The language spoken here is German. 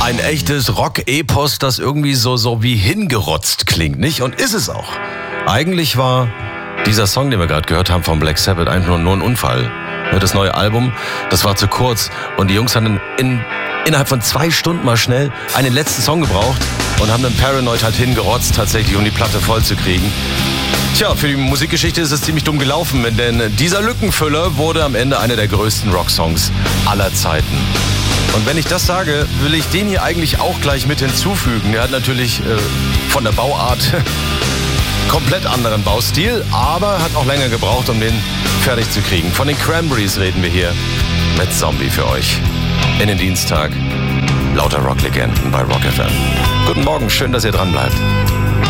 Ein echtes Rock-Epos, das irgendwie so wie hingerotzt klingt, nicht? Und ist es auch. Eigentlich war dieser Song, den wir gerade gehört haben von Black Sabbath, einfach nur ein Unfall. Das neue Album, das war zu kurz und die Jungs hatten innerhalb von 2 Stunden mal schnell einen letzten Song gebraucht und haben dann Paranoid halt hingerotzt tatsächlich, um die Platte voll zu kriegen. Tja, für die Musikgeschichte ist es ziemlich dumm gelaufen, denn dieser Lückenfüller wurde am Ende einer der größten Rocksongs aller Zeiten. Und wenn ich das sage, will ich den hier eigentlich auch gleich mit hinzufügen. Er hat natürlich von der Bauart komplett anderen Baustil, aber hat auch länger gebraucht, um den fertig zu kriegen. Von den Cranberries reden wir hier mit Zombie für euch. In den Dienstag, lauter Rocklegenden bei Rock FM. Guten Morgen, schön, dass ihr dran bleibt.